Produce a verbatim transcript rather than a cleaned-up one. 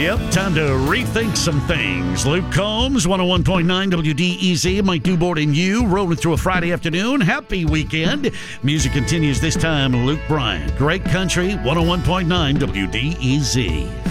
Yep, time to rethink some things. Luke Combs, one oh one point nine W D E Z, Mike Dubort and you, rolling through a Friday afternoon. Happy weekend. Music continues this time, Luke Bryan. Great Country, one oh one point nine W D E Z.